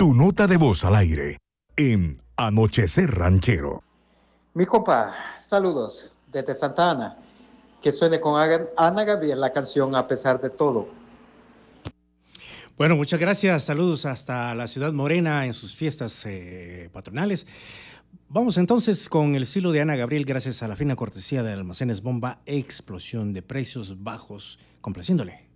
Tu nota de voz al aire en Anochecer Ranchero. Mi compa, saludos desde Santa Ana. Que suene con Ana Gabriel la canción A pesar de todo. Bueno, muchas gracias. Saludos hasta la ciudad morena en sus fiestas patronales. Vamos entonces con el estilo de Ana Gabriel, gracias a la fina cortesía de Almacenes Bomba, explosión de precios bajos, complaciéndole.